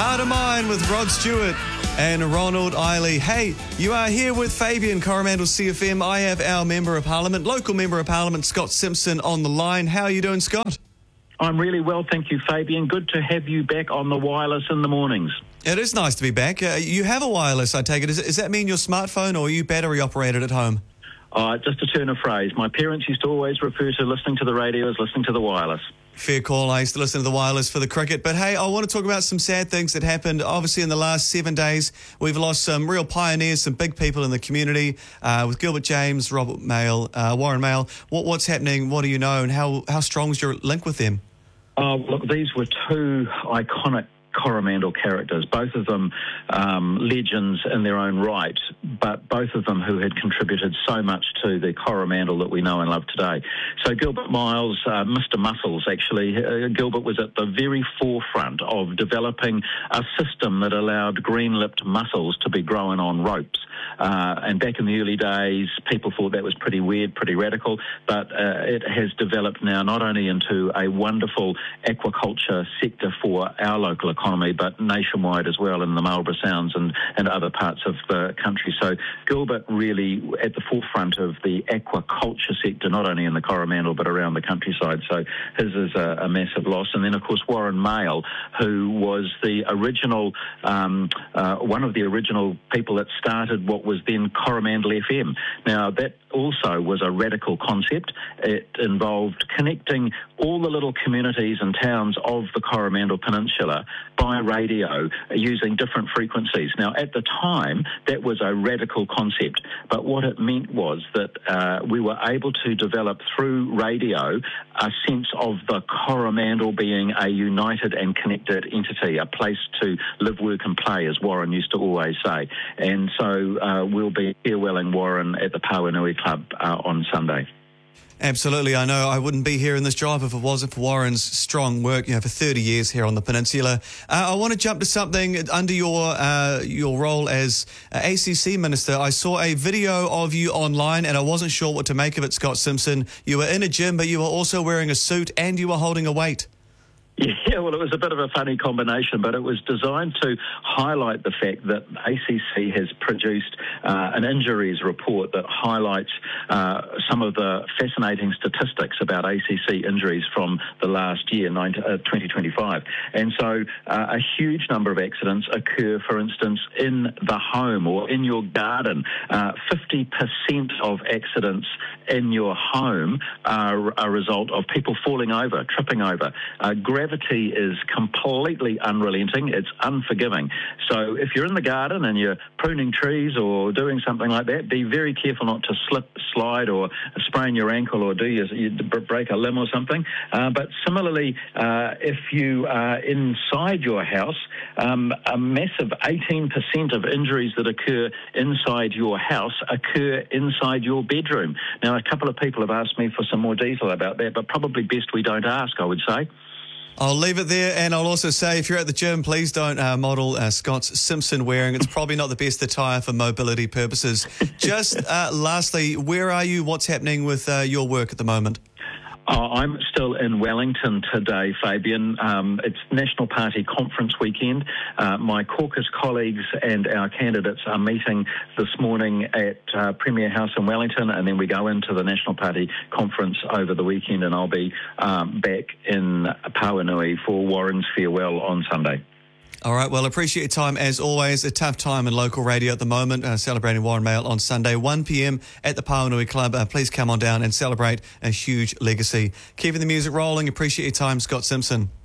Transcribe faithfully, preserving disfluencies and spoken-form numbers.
Heart of Mine with Rod Stewart and Ronald Eiley. Hey, you are here with Fabian, Coromandel C F M. I have our Member of Parliament, local Member of Parliament, Scott Simpson, on the line. How are you doing, Scott? I'm really well, thank you, Fabian. Good to have you back on the wireless in the mornings. It is nice to be back. Uh, you have a wireless, I take it. Does, does that mean your smartphone, or are you battery operated at home? Uh, just a turn of phrase. My parents used to always refer to listening to the radio as listening to the wireless. Fair call. I used to listen to the wireless for the cricket. But hey, I want to talk about some sad things that happened. Obviously, in the last seven days, we've lost some real pioneers, some big people in the community, uh, with Gilbert James, Robert Mayle, uh, Warren Mayle. What, what's happening? What do you know? And how, how strong is your link with them? Oh, look, these were two iconic Coromandel characters, both of them um, legends in their own right, but both of them who had contributed so much to the Coromandel that we know and love today. So Gilbert Miles, uh, Mister Muscles, actually, uh, Gilbert was at the very forefront of developing a system that allowed green-lipped mussels to be grown on ropes. Uh, and back in the early days, people thought that was pretty weird, pretty radical, but uh, it has developed now not only into a wonderful aquaculture sector for our local economy, but nationwide as well in the Marlborough Sounds and, and other parts of the country. So Gilbert really at the forefront of the aquaculture sector, not only in the Coromandel but around the countryside. So his is a, a massive loss. And then, of course, Warren Mayle, who was the original, um, uh, one of the original people that started what was then Coromandel F M. Now, that also was a radical concept. It involved connecting all the little communities and towns of the Coromandel Peninsula by radio using different frequencies. Now, at the time, that was a radical concept, but what it meant was that uh, we were able to develop through radio a sense of the Coromandel being a united and connected entity, a place to live, work and play, as Warren used to always say. And so uh, we'll be farewelling Warren at the Pauanui Club uh, on Sunday. Absolutely. I know I wouldn't be here in this job if it wasn't for Warren's strong work, you know, for thirty years here on the peninsula. Uh, I want to jump to something under your uh, your role as A C C Minister. I saw a video of you online and I wasn't sure what to make of it, Scott Simpson. You were in a gym, but you were also wearing a suit and you were holding a weight. Yeah, well, it was a bit of a funny combination, but it was designed to highlight the fact that A C C has produced uh, an injuries report that highlights uh, some of the fascinating statistics about A C C injuries from the last year, twenty twenty-five. And so uh, a huge number of accidents occur, for instance, in the home or in your garden. Uh, fifty percent of accidents in your home are a result of people falling over, tripping over. Uh, Gravity is completely unrelenting. It's unforgiving. So if you're in the garden and you're pruning trees or doing something like that, be very careful not to slip, slide or sprain your ankle or do you, you break a limb or something. Uh, but similarly, uh, if you are inside your house, um, a massive eighteen percent of injuries that occur inside your house occur inside your bedroom. Now, a couple of people have asked me for some more detail about that, but probably best we don't ask, I would say. I'll leave it there, and I'll also say if you're at the gym, please don't uh, model uh, Scott's Simpson wearing. It's probably not the best attire for mobility purposes. Just uh, lastly, where are you? What's happening with uh, your work at the moment? Oh, I'm still in Wellington today, Fabian. Um, it's National Party Conference weekend. Uh, my caucus colleagues and our candidates are meeting this morning at uh, Premier House in Wellington, and then we go into the National Party Conference over the weekend, and I'll be um, back in Pauanui for Warren's farewell on Sunday. All right, well, appreciate your time as always. A tough time in local radio at the moment, uh, celebrating Warren Mayle on Sunday, one p.m. at the Pauanui Club. Uh, please come on down and celebrate a huge legacy. Keeping the music rolling. Appreciate your time, Scott Simpson.